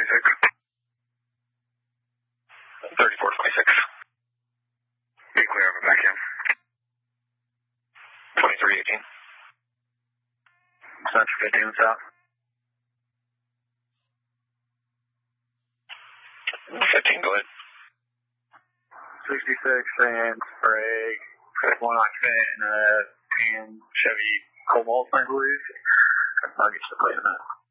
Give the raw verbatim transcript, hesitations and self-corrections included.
twenty-six. thirty-four twenty-six. Be clear of it back in. twenty-three eighteen. Central fifteen south. fifteen, go ahead. sixty-six and Sprague. One occupant in a tan Chevy Cobalt, I believe. I'll get you the plate in a minute.